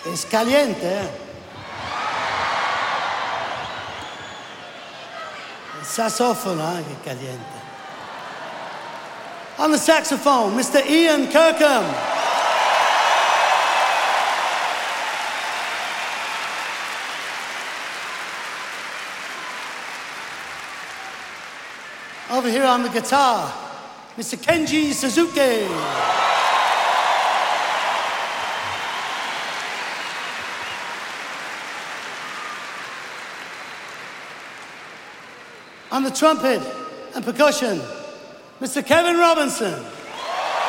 Es caliente. El saxophone, que caliente. On the saxophone, Mr. Ian Kirkham. Over here on the guitar, Mr. Kenji Suzuki. On the trumpet and percussion, Mr. Kevin Robinson.